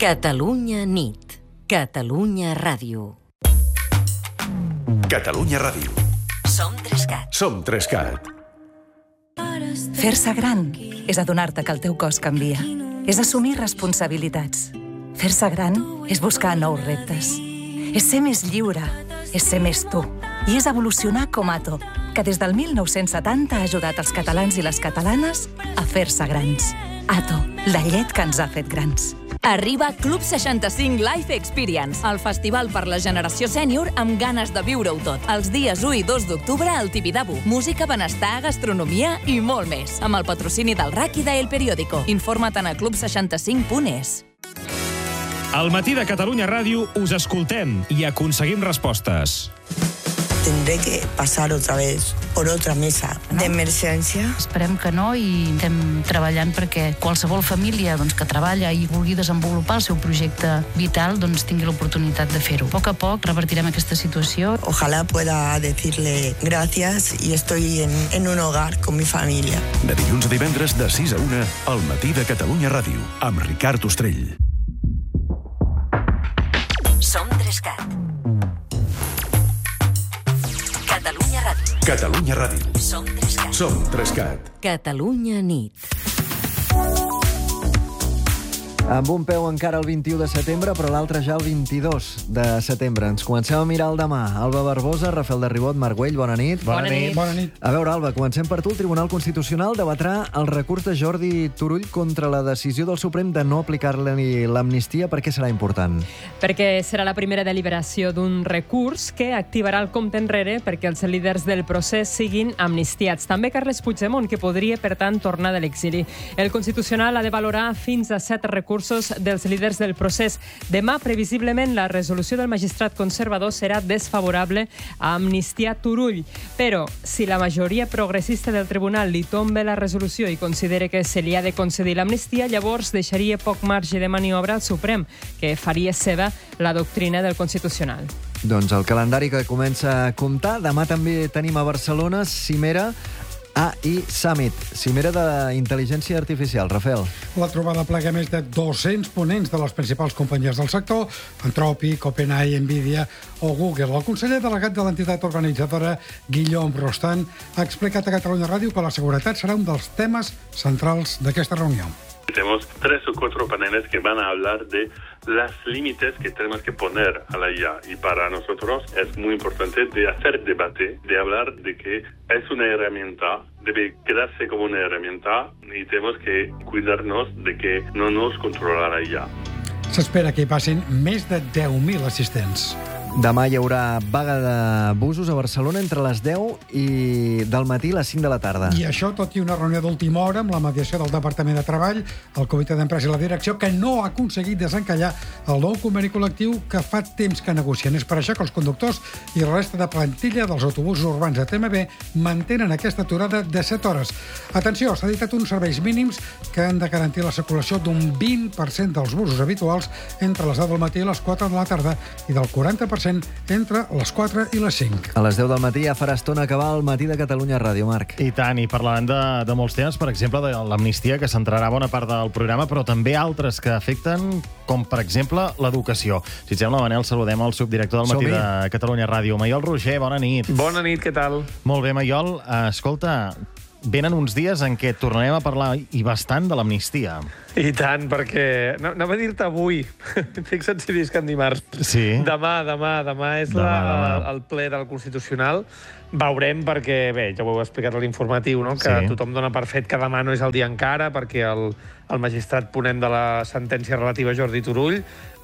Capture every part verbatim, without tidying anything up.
Catalunya nit. Catalunya Ràdio. Catalunya Ràdio. Som Trescat. Som Trescat. Fer-se gran és adonar-te que el teu cos canvia. És assumir responsabilitats. Fer-se gran és buscar nous reptes. És ser més lliure. És ser més tu. I és evolucionar com Ato, que des del mil nou-cents setanta ha ajudat els catalans i les catalanes a fer-se grans. Ato, la llet que ens ha fet grans. Arriba Club seixanta-cinc Life Experience, el festival per la generació sènior amb ganes de viure-ho tot. Els dies u i dos d'octubre al Tibidabo. Música, benestar, gastronomia i molt més. Amb el patrocini del R A C i de El Periódico. Informa't a club seixanta cinc punt es. Al matí de Catalunya Ràdio us escoltem i aconseguim respostes. Tendré que pasar otra vez por otra mesa d'emergència. Esperem que no i estem treballant perquè qualsevol família doncs, que treballa i vulgui desenvolupar el seu projecte vital doncs, tingui l'oportunitat de fer-ho. A poc a poc revertirem aquesta situació. Ojalá pueda decirle gracias y estoy en, en un hogar con mi familia. De dilluns a divendres de sis a una al matí de Catalunya Ràdio amb Ricard Ostrell. Som Trescat. Catalunya Ràdio. Catalunya Ràdio. Som Trescat. Som Trescat. Catalunya nit. Amb un peu encara el vint-i-u de setembre, però l'altre ja el vint-i-dos de setembre. Ens comencem a mirar el demà. Alba Barbosa, Rafael de Ribot, Marc Güell, bona nit. Bona, bona nit. Bona nit. A veure, Alba, comencem per tu. El Tribunal Constitucional debatrà el recurs de Jordi Turull contra la decisió del Suprem de no aplicar-li l'amnistia. Per què serà important? Perquè serà la primera deliberació d'un recurs que activarà el compte enrere perquè els líders del procés siguin amnistiats. També Carles Puigdemont, que podria, per tant, tornar de l'exili. El Constitucional ha de valorar fins a set recursos dels líders del procés. Demà, previsiblement, la resolució del magistrat conservador serà desfavorable a amnistiar Turull. Però, si la majoria progressista del tribunal li tomba la resolució i considera que se li ha de concedir l'amnistia, llavors deixaria poc marge de maniobra al Suprem, que faria seva la doctrina del Constitucional. Doncs el calendari que comença a comptar. Demà també tenim a Barcelona Cimera A I Summit, cimera d'intel·ligència artificial. Rafael. La trobada plega més de dos-cents ponents de les principals companyies del sector, Anthropic, OpenAI, Nvidia o Google. El conseller delegat de l'entitat organitzadora, Guillaume Rostand, ha explicat a Catalunya Ràdio que la seguretat serà un dels temes centrals d'aquesta reunió. Tenemos tres o cuatro paneles que van a hablar de las límites que tenemos que poner a la I A. Y para nosotros es muy importante de hacer debate, de hablar de que es una herramienta, debe quedarse como una herramienta y tenemos que cuidarnos de que no nos controla la I A. S'espera que hi passin més de deu mil assistents. Demà hi haurà vaga de busos a Barcelona entre les deu i del matí i les cinc de la tarda. I això tot i una reunió d'última hora amb la mediació del Departament de Treball, el Comitè d'Empresa i la Direcció, que no ha aconseguit desencallar el nou conveni col·lectiu que fa temps que negocien. És per això que els conductors i la resta de plantilla dels autobusos urbans de T M B mantenen aquesta aturada de set hores. Atenció, s'ha dictat uns serveis mínims que han de garantir la circulació d'un vint per cent dels busos habituals entre les deu del matí i les quatre de la tarda i del quaranta per cent entre les quatre i les cinc. A les deu del matí ja farà estona acabar el matí de Catalunya Ràdio, Marc. I tant, i parlant de, de molts temes, per exemple, de l'amnistia, que centrarà bona part del programa, però també altres que afecten, com per exemple l'educació. Si et sembla, Manel, saludem el subdirector del matí Som-hi. de Catalunya Ràdio, Maiol Roger. Bona nit. Bona nit, què tal? Molt bé, Maiol. Uh, escolta, venen uns dies en què tornarem a parlar, i bastant, de l'amnistia. I tant, perquè... No, anava a dir-te avui. Fixa't si visc en dimarts. Sí. Demà, demà, demà és Demà, la, demà. el ple del Constitucional. Veurem perquè, bé, ja ho heu explicat a l'informatiu, no? Que Sí. tothom dona per fet que demà no és el dia encara, perquè el, el magistrat ponent de la sentència relativa, Jordi Turull,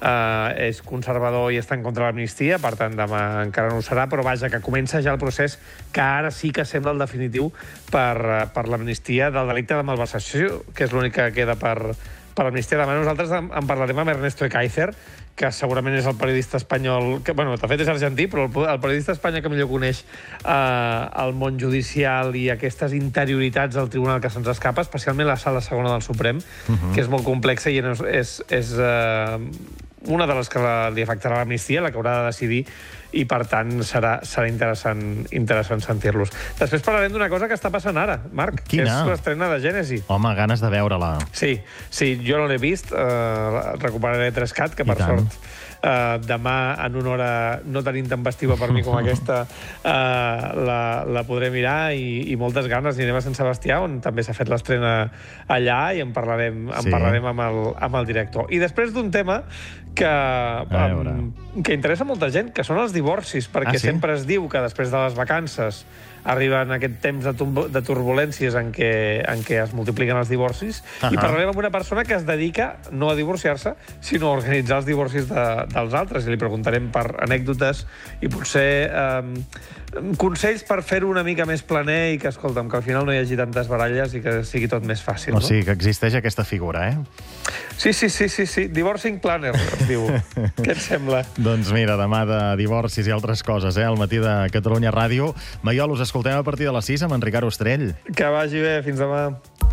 eh, és conservador i està en contra de l'amnistia, per tant, demà encara no ho serà, però vaja, que comença ja el procés que ara sí que sembla el definitiu per, eh, per l'amnistia del delicte de malversació, que és l'únic que queda per, per l'amnistia. Demà nosaltres en, en parlarem amb Ernesto Ekaizer, que segurament és el periodista espanyol... Que, bueno, de fet és argentí, però el, el periodista espanyol que millor coneix eh, el món judicial i aquestes interioritats del tribunal que se'ns escapa, especialment la sala segona del Suprem, uh-huh. que és molt complexa i és, és, és eh, una de les que la, li afectarà l'amnistia, la que haurà de decidir i per tant serà, serà interessant, interessant sentir-los. Després parlarem d'una cosa que està passant ara, Marc, Quina? que és l'estrena de Gènesi. Home, ganes de veure-la. Sí, sí, jo no l'he vist, eh, recuperaré tres cat, que per sort eh, demà en una hora no tan intempestiva per mi com aquesta eh, la, la podré mirar i, i moltes ganes. I anem a Sant Sebastià, on també s'ha fet l'estrena allà, i en parlarem, en Sí. parlarem amb, el, amb el director. I després d'un tema que, um, que interessa molta gent, que són els divorcis, perquè Ah, sí? sempre es diu que després de les vacances arriben aquest temps de, de turbulències en què, en què es multipliquen els divorcis, uh -huh. i parlarem amb una persona que es dedica no a divorciar-se, sinó a organitzar els divorcis de, dels altres, i li preguntarem per anècdotes i potser eh, consells per fer-ho una mica més planer i que, escolta'm, que al final no hi hagi tantes baralles i que sigui tot més fàcil. O no? sigui, que existeix aquesta figura, eh? Sí, sí, sí, sí, sí. Divorcing Planner, es diu. Què et sembla? Doncs mira, demà de divorcis i altres coses, eh? Al matí de Catalunya Ràdio. Maiol, us escoltem a partir de les sis amb en Ricard Ostrell. Que vagi bé, fins demà.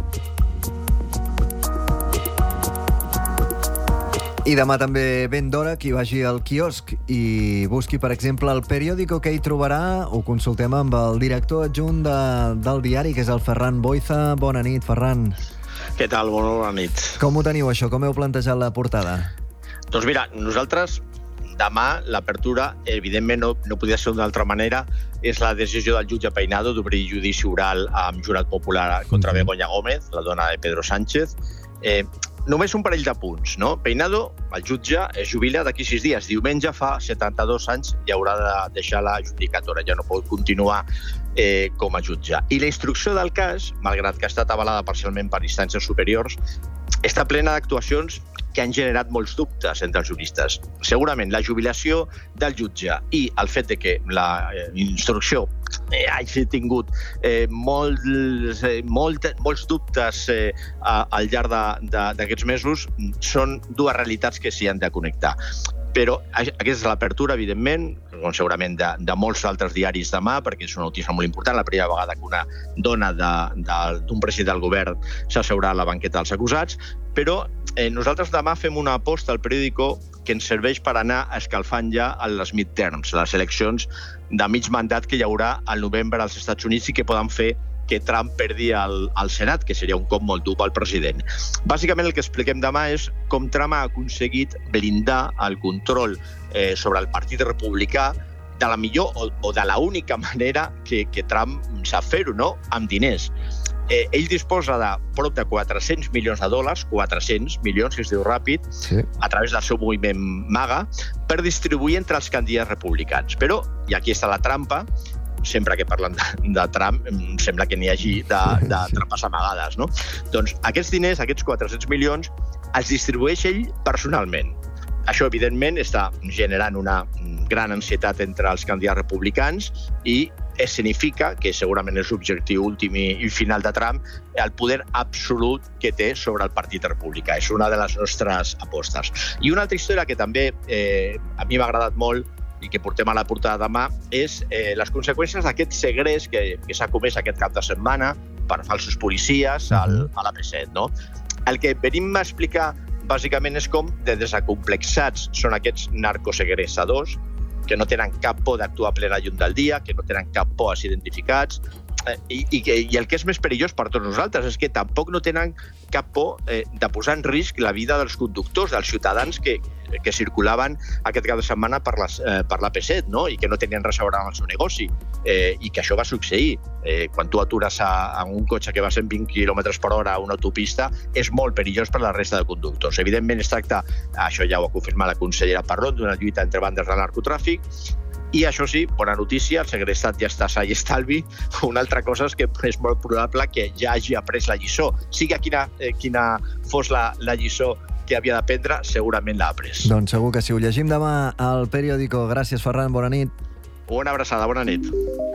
I demà també ben d'hora qui vagi al quiosc i busqui, per exemple, el periòdico que hi trobarà. Ho consultem amb el director adjunt de, del diari, que és el Ferran Boiza. Bona nit, Ferran. Què tal? Bona nit. Com ho teniu, això? Com heu plantejat la portada? Doncs mira, nosaltres demà l'apertura, evidentment no, no podia ser d'una altra manera, és la decisió del jutge Peinado d'obrir judici oral amb jurat popular contra Begoña Gómez, la dona de Pedro Sánchez. Eh, només un parell de punts, no? Peinado, el jutge, es jubila d'aquí sis dies. Diumenge fa setanta-dos anys i haurà de deixar la judicatura. Ja no pot continuar eh, com a jutge. I la instrucció del cas, malgrat que ha estat avalada parcialment per instàncies superiors, està plena d'actuacions que han generat molts dubtes entre els juristes. Segurament la jubilació del jutge i el fet de que la eh, instrucció eh, hagi tingut eh, molts, eh, molt, molts dubtes eh, al llarg d'aquests mesos són dues realitats que s'hi han de connectar. Però aquesta és l'apertura, evidentment, com segurament de, de molts altres diaris demà, perquè és una notícia molt important, la primera vegada que una dona d'un president del govern s'asseurà a la banqueta dels acusats, però eh, nosaltres demà fem una aposta al periòdico que ens serveix per anar escalfant ja a les midterms, les eleccions de mig mandat que hi haurà al novembre als Estats Units i que poden fer que Trump perdi el, el Senat, que seria un cop molt dur pel president. Bàsicament el que expliquem demà és com Trump ha aconseguit blindar el control eh, sobre el Partit Republicà de la millor o, o de la única manera que, que Trump sap fer-ho, no? Amb diners. Eh, ell disposa de prop de quatre-cents milions de dòlars, quatre-cents milions, que es diu ràpid, sí. a través del seu moviment MAGA, per distribuir entre els candidats republicans. Però, i aquí està la trampa, sempre que parlen de, de Trump, em sembla que n'hi hagi de, de trampes amagades, no? Doncs aquests diners, aquests quatre-cents milions, els distribueix ell personalment. Això, evidentment, està generant una gran ansietat entre els candidats republicans i significa, que segurament és l'objectiu últim i final de Trump, el poder absolut que té sobre el Partit Republicà. És una de les nostres apostes. I una altra història que també eh, a mi m'ha agradat molt i que portem a la portada demà és eh, les conseqüències d'aquest segrest que, que s'ha comès aquest cap de setmana per falsos policies al, a l'A P set, no? El que venim a explicar bàsicament és com de desacomplexats són aquests narcosegressadors que no tenen cap por d'actuar a plena llum del dia, que no tenen cap por a ser identificats, eh, i, i, i el que és més perillós per tots nosaltres és que tampoc no tenen cap por eh, de posar en risc la vida dels conductors, dels ciutadans que, que circulaven aquest cap de setmana per, les, eh, per l'A P set, no? I que no tenien res a veure amb el seu negoci, eh, i que això va succeir. Eh, quan tu atures a, a un cotxe que va a cent vint quilòmetres per hora a una autopista, és molt perillós per la resta de conductors. Evidentment es tracta, això ja ho ha confirmat la consellera Parrón, d'una lluita entre bandes del narcotràfic, i això sí, bona notícia, el segrestat ja està a sa i estalvi. Una altra cosa és que és molt probable que ja hagi après la lliçó. Sigui quina, eh, quina fos la, la lliçó que havia d'aprendre, segurament l'ha après. Doncs segur que sí. Ho llegim demà al periòdico. Gràcies, Ferran. Bona nit. Una abraçada. Bona nit.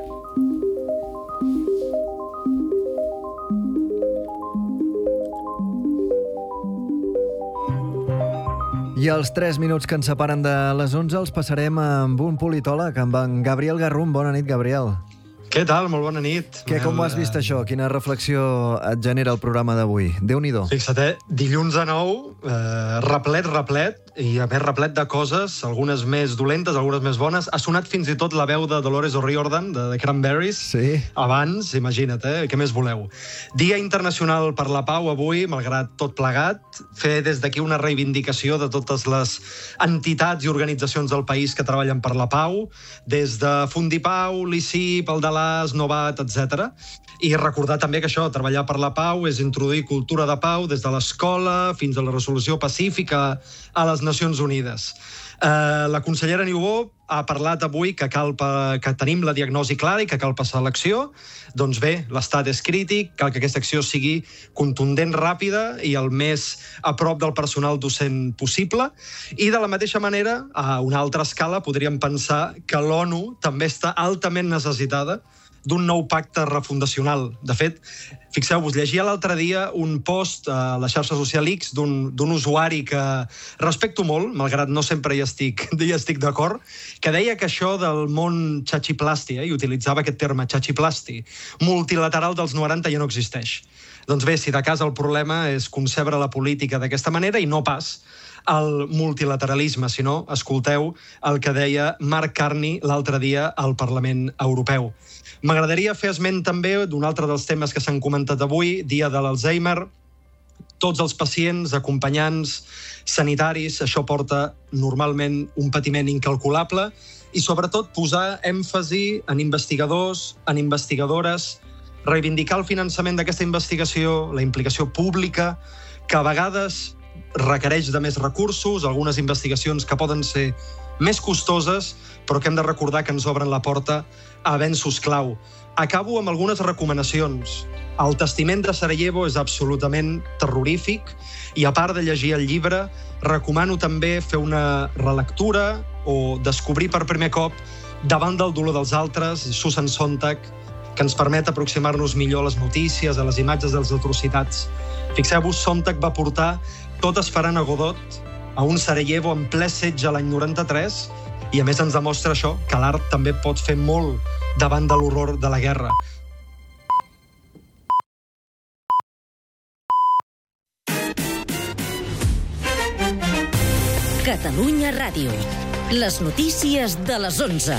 I els tres minuts que ens separen de les onze els passarem amb un politòleg, amb en Gabriel Garrum. Bona nit, Gabriel. Què tal? Molt bona nit. Què, com ho has vist això? Quina reflexió et genera el programa d'avui? Déu-n'hi-do. Fixa't, eh? Dilluns a nou, eh, replet, replet, i a més replet de coses, algunes més dolentes, algunes més bones. Ha sonat fins i tot la veu de Dolores O'Riordan, de The Cranberries. Sí. Abans, imagina't, eh? Què més voleu? Dia Internacional per la Pau avui, malgrat tot plegat. Fer des d'aquí una reivindicació de totes les entitats i organitzacions del país que treballen per la pau, des de Fundipau, l'I C I P, el de l'A S, Novat, etcètera. I recordar també que això, treballar per la pau, és introduir cultura de pau des de l'escola fins a la resolució pacífica a les Nacions Unides. Eh, la consellera Niubó ha parlat avui que, cal pa, que tenim la diagnosi clara i que cal passar a l'acció. Doncs bé, l'estat és crític, cal que aquesta acció sigui contundent, ràpida i el més a prop del personal docent possible. I de la mateixa manera, a una altra escala, podríem pensar que l'ONU també està altament necessitada d'un nou pacte refundacional. De fet, fixeu-vos, llegia l'altre dia un post a la xarxa social X d'un usuari que respecto molt, malgrat no sempre hi estic, hi estic d'acord, que deia que això del món xatxiplasti, eh, i utilitzava aquest terme xatxiplasti, multilateral dels noranta ja no existeix. Doncs bé, si de cas el problema és concebre la política d'aquesta manera i no pas el multilateralisme, sinó, escolteu el que deia Mark Carney l'altre dia al Parlament Europeu. M'agradaria fer esment també d'un altre dels temes que s'han comentat avui, dia de l'Alzheimer. Tots els pacients, acompanyants, sanitaris, això porta normalment un patiment incalculable i sobretot posar èmfasi en investigadors, en investigadores, reivindicar el finançament d'aquesta investigació, la implicació pública, que a vegades requereix de més recursos, algunes investigacions que poden ser més costoses, però que hem de recordar que ens obren la porta a avenços clau. Acabo amb algunes recomanacions. El testament de Sarajevo és absolutament terrorífic i, a part de llegir el llibre, recomano també fer una relectura o descobrir per primer cop Davant del dolor dels altres, Susan Sontag, que ens permet aproximar-nos millor a les notícies, a les imatges de les atrocitats. Fixeu-vos, Sontag va portar tot esperant a Godot a un Sarajevo en ple setge l'any noranta-tres i a més ens demostra això, que l'art també pot fer molt davant de l'horror de la guerra. Catalunya Ràdio. Les notícies de les onze.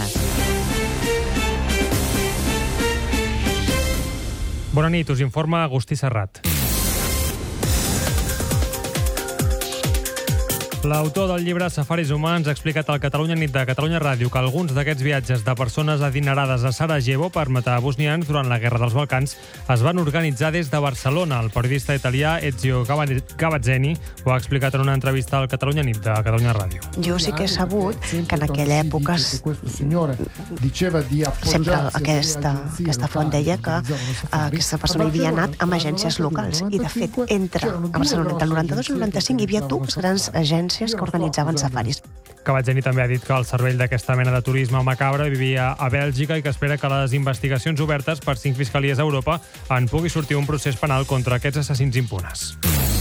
Bona nit, us informa Agustí Serrat. L'autor del llibre Safaris humans ha explicat al Catalunya Nit de Catalunya Ràdio que alguns d'aquests viatges de persones adinerades a Sarajevo per matar bosnians durant la Guerra dels Balcans es van organitzar des de Barcelona. El periodista italià Ezio Gavazzeni ho ha explicat en una entrevista al Catalunya Nit de Catalunya Ràdio. Jo sí que he sabut que en aquella època sempre aquesta, aquesta font deia que aquesta persona havia anat amb agències locals i, de fet, entre a Barcelona entre el noranta-dos i el noranta-cinc hi havia dues grans agències que organitzaven safaris. Cavazzeni també ha dit que el cervell d'aquesta mena de turisme macabre vivia a Bèlgica i que espera que les investigacions obertes per cinc fiscalies a Europa en pugui sortir un procés penal contra aquests assassins impunes.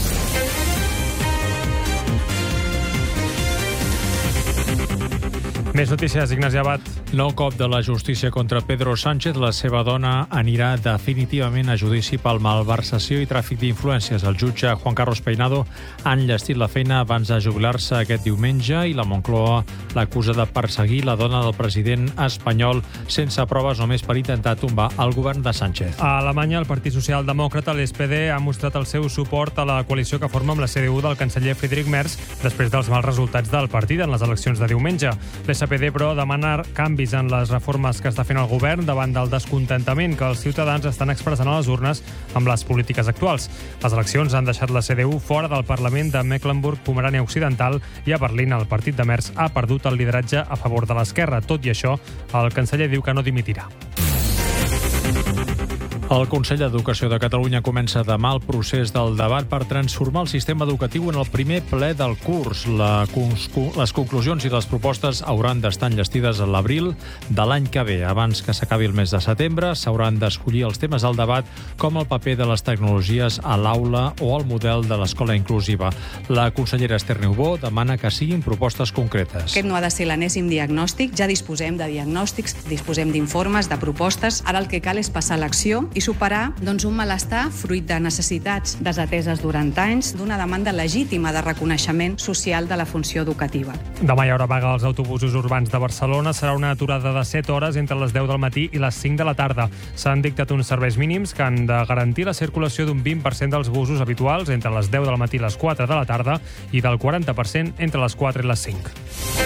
Més notícies, Ignasi Abad. Nou cop de la justícia contra Pedro Sánchez. La seva dona anirà definitivament a judici pel malversació i tràfic d'influències. El jutge Juan Carlos Peinado ha enllestit la feina abans de jubilar-se aquest diumenge i la Moncloa l'acusa de perseguir la dona del president espanyol sense proves només per intentar tombar el govern de Sánchez. A Alemanya, el Partit Socialdemòcrata, l'S P D, ha mostrat el seu suport a la coalició que forma amb la C D U del canceller Friedrich Merz després dels mals resultats del partit en les eleccions de diumenge. L'S P D, però, demana canvis en les reformes que està fent el govern davant del descontentament que els ciutadans estan expressant a les urnes amb les polítiques actuals. Les eleccions han deixat la C D U fora del Parlament de Mecklenburg-Pomerània Occidental i a Berlín el partit de Merz ha perdut el lideratge a favor de l'esquerra. Tot i això, el canceller diu que no dimitirà. El Consell d'Educació de Catalunya comença demà el procés del debat per transformar el sistema educatiu en el primer ple del curs. La, les conclusions i les propostes hauran d'estar enllestides a l'abril de l'any que ve. Abans que s'acabi el mes de setembre, s'hauran d'escollir els temes al debat, com el paper de les tecnologies a l'aula o el model de l'escola inclusiva. La consellera Esther Niubó demana que siguin propostes concretes. Aquest no ha de ser l'enèsim diagnòstic. Ja disposem de diagnòstics, disposem d'informes, de propostes. Ara el que cal és passar a l'acció i superar doncs, un malestar fruit de necessitats desateses durant anys, d'una demanda legítima de reconeixement social de la funció educativa. Demà hi haurà vaga als autobusos urbans de Barcelona. Serà una aturada de set hores entre les deu del matí i les cinc de la tarda. S'han dictat uns serveis mínims que han de garantir la circulació d'un vint per cent dels busos habituals entre les deu del matí i les quatre de la tarda i del quaranta per cent entre les quatre i les cinc.